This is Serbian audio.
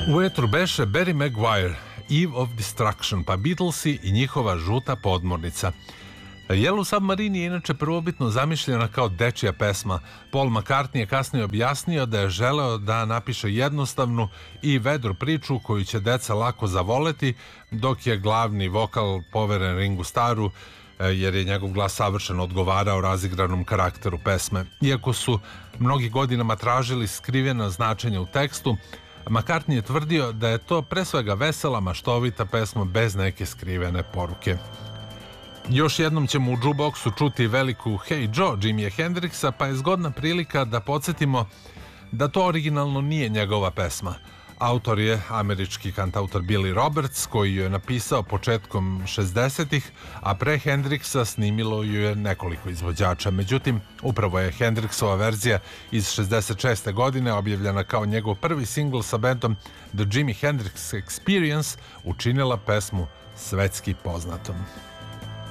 U etru beše Barry Maguire, Eve of Destruction, pa Beatlesi i njihova žuta podmornica. Yellow Submarine je inače prvobitno zamišljena kao dečija pesma. Paul McCartney je kasnije objasnio da je želeo da napiše jednostavnu i vedru priču koju će deca lako zavoleti, dok je glavni vokal poveren Ringu Starru, jer je njegov glas savršeno odgovarao razigranom karakteru pesme. Iako su mnogi godinama tražili skrivena značenja u tekstu, McCartney je tvrdio da je to pre svega vesela, maštovita pesma bez neke skrivene poruke. Još jednom ćemo u jukeboxu čuti veliku Hey Joe Jimija Hendrixa, pa je zgodna prilika da podsjetimo da to originalno nije njegova pesma. Autor je američki kantautor Billy Roberts, koji ju je napisao početkom 60-ih, a pre Hendrixa snimilo ju je nekoliko izvođača. Međutim, upravo je Hendrixova verzija iz 66. godine, objavljena kao njegov prvi singl sa bendom The Jimi Hendrix Experience, učinila pesmu svetski poznatom.